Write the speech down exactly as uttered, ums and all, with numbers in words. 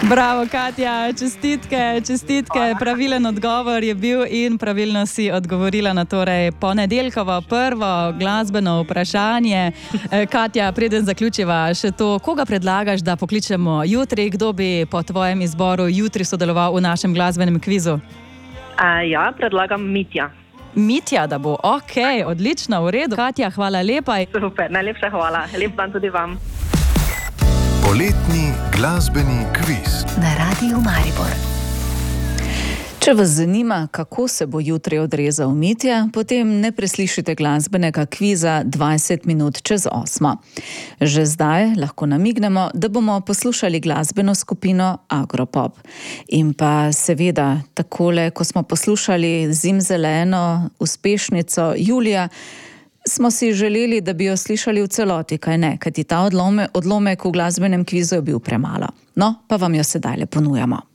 Bravo, Katja, čestitke, čestitke. Pravilen odgovor je bil in pravilno si odgovorila na torej ponedeljkovo prvo glasbeno vprašanje. Katja, preden zaključiva še to, koga predlagaš, da pokličemo jutri? Kdo bi po tvojem izboru jutri sodeloval v našem glasbenem kvizu? A, ja, predlagam Mitja. Mitja, da bo. Ok, odlično, v redu. Katja, hvala lepa. Super, najlepša hvala. Lep dan tudi vam. Poletni glasbeni kviz na Radiu Maribor. Če vas zanima, kako se bo jutri odrezal Mitja, potem ne preslišite glasbenega kviza dvajset minut čez osmo. Že zdaj lahko namignemo, da bomo poslušali glasbeno skupino Agropop. In pa seveda takole, ko smo poslušali Zimzeleno uspešnico Julija, smo si želeli, da bi jo slišali v celoti, kaj ne, kajti ta odlome, odlomek v glasbenem kvizu je bil premalo. No, pa vam jo sedaj le ponujamo.